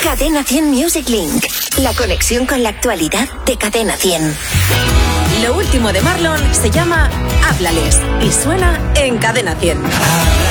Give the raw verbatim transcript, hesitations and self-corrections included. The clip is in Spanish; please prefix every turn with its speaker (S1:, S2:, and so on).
S1: Cadena cien Music Link. La conexión con la actualidad de Cadena cien.
S2: Lo último de Marlon se llama Háblales y suena en Cadena cien.